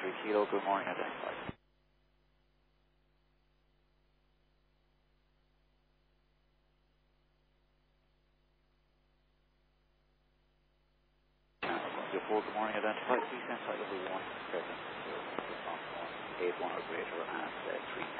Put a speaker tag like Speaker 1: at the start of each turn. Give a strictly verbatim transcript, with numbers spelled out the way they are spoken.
Speaker 1: three Kilo, good morning, identified. Good morning, identified. Please stand side of the one seven zero eight one or greater and uh, three.